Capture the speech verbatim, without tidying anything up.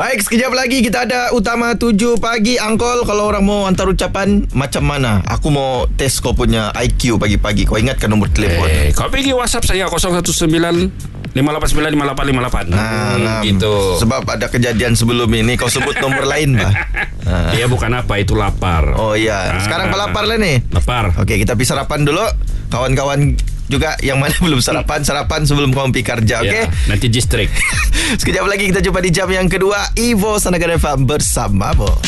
Baik, sekejap lagi kita ada Utama tujuh pagi. Angkol, kalau orang mau hantar ucapan macam mana? Aku mau test kau punya I Q pagi-pagi. Kau ingatkan nombor telefon. Eh, kau pergi WhatsApp saya kosong satu sembilan lima lapan sembilan lima lapan lima lapan. Nah, hmm, nah, gitu. Sebab ada kejadian sebelum ini kau sebut nomor lain, bah. Dia bukan apa, itu lapar. Oh iya, sekarang kau lapar lah nih. Lapar. Okey, kita pergi sarapan dulu. Kawan-kawan juga yang mana belum sarapan, sarapan sebelum kau pergi kerja, okey? Ya, nanti distrik. Sekejap lagi kita jumpa di jam yang kedua. Evo Sanagara F M bersama Bo.